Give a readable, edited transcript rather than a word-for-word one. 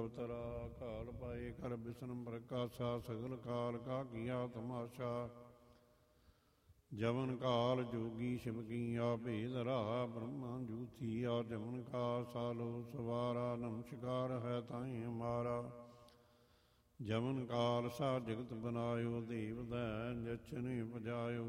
ਅਵਤਰਾ ਕਾਲ ਪਾਏ ਕਰ ਬਿਸਨ ਪ੍ਰਕਾਸ਼ਾ ਸਗਲ ਕਾਲ ਕਾ ਕੀਆ ਤਮਾਸ਼ਾ ਜਵਨ ਕਾਲ ਜੋਗੀ ਸ਼ਿਵ ਕੀਆ ਭੇਦ ਰਾ ਬ੍ਰਹਮਾ ਜੂਥੀਆ ਜਮਨ ਕਾ ਸਾਲੋ ਸਵਾਰਾ ਨਮਸਕਾਰ ਹੈ ਤਾਈ ਹਮਾਰਾ ਜਮਨ ਕਾਲ ਸਾ ਜਗਤ ਬਨਾਇਓ ਦੇਵ ਦੈ ਜਚਨੇ ਪਜਾਇਓ